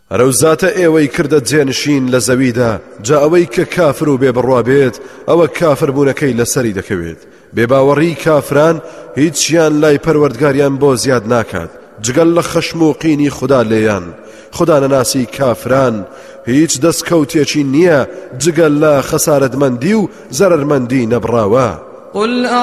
ئەرەوزاتە ئێوەی کردە جێنشین لە زەویدا جا ئەوەی کە کافر و بێبڕوا بێت ئەوە کافر بوونەکەی لەسەری دەکەوێت. بێباوەڕی کافران هیچیان لای پەروەردگاریان بۆ زیاد ناکات جگەل لە خەشم و قینی خوددا لێیان. خوددا نەناسی کافران هیچ دەستکەوتێکی نییە جگەل لە خەسارەتمەندی و زەرەرمەندی نەبڕاوە.